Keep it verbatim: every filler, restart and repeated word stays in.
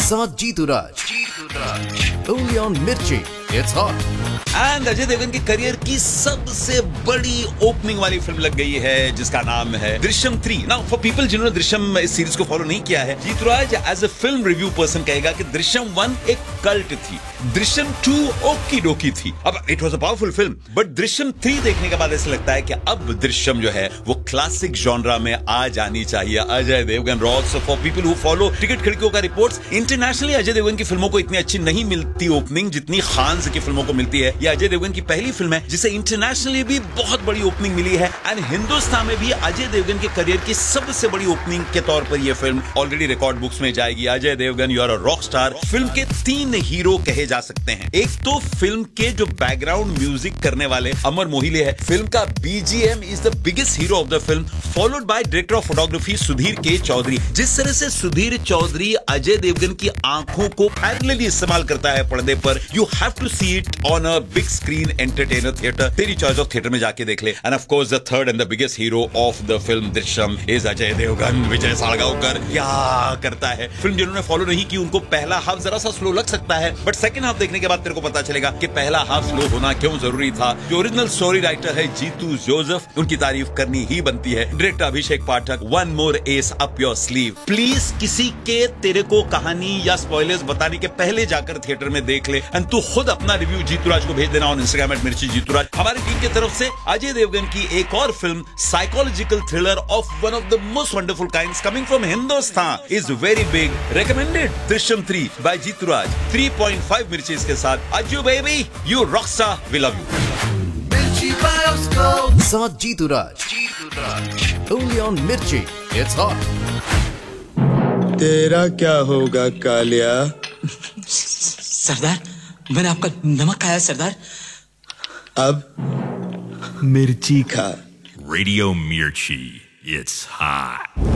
साथ जीतू राज। जीतू राज only on मिर्ची, it's hot. And Ajay Devgan के करियर की सबसे बड़ी ओपनिंग वाली फिल्म लग गई है जिसका नाम है Drishyam three. Now for people जिन्होंने दृश्यम इस सीरीज को फॉलो नहीं किया है, जीतू राज as a film review person कहेगा कि दृश्यम वन एक कल्ट थी, दृश्यम टू ओकी डोकी थी। अब it was a powerful film, but Drishyam three देखने के बाद ऐसा लगता है कि अब दृश्यम जो है वो क्लासिक जॉनरा में आ जानी चाहिए। Ajay Devgan rocks. For people who follow ticket खिड़कियों का रिपोर्ट्स, इंटरनेशनली अजय देवगन की फिल्मों को इतनी अच्छी नहीं मिलती ओपनिंग जितनी खान की फिल्मों को मिलती है। यह अजय देवगन की पहली फिल्म है जिसे इंटरनेशनली भी बहुत बड़ी ओपनिंग मिली है, एंड हिंदुस्तान में भी अजय देवगन के करियर की सबसे बड़ी ओपनिंग के तौर पर यह फिल्म ऑलरेडी रिकॉर्ड बुक्स में जाएगी। Ajay Devgan you are a rock star. Film के तीन हीरो कहे जा सकते हैं। एक तो फिल्म के जो बैकग्राउंड म्यूजिक करने वाले अमर मोहिले है। फिल्म का BGM is the biggest hero of the film, followed by director of photography Sudhir के चौधरी। जिस तरह से सुधीर चौधरी अजय देवगन की आंखों को पैरेलली इस्तेमाल करता है पर्दे पर, you have to see it on a big screen entertainer theatre. तेरी चॉइस ऑफ थिएटर में जाके देख ले। End of course the third and the biggest hero of the film Drishyam is Ajay Devgan. विजय सालगांवकर क्या करता है। फिल्म जिन्होंने फॉलो नहीं की उनको पहला हाफ जरा सा स्लो लग सकता है, बट सेकंड हाफ देखने के बाद तेरे को पता चलेगा कि पहला हाफ स्लो होना क्यों जरूरी था। जो ओरिजिनल स्टोरी राइटर है जीतू जोसेफ, उनकी तारीफ करनी ही बनती है। Director Abhishek Pathak, one more S up your sleeve. Please किसी के तेरे को कहानी या स्पॉयलर्स बताने के पहले जाकर थिएटर में देख ले, एंड तू खुद अपना रिव्यू जीतू राज को भेज देना ऑन इंस्टाग्राम एट मिर्ची जीतू राज। हमारी टीम की तरफ से अजय देवगन की एक और film psychological thriller of one of the most wonderful kinds coming from Hindustan is very big. Recommended Drishyam three by Jitu Raj. Three point five मिर्ची के साथ। Ajju baby you Rockstar, we love you. साथ जीतू राज। जीतू राज ओनली ऑन मिर्ची, इट्स हॉट। तेरा क्या होगा कालिया? सरदार, मैंने आपका नमक खाया सरदार। अब मिर्ची खा। Radio Mirchi, it's hot.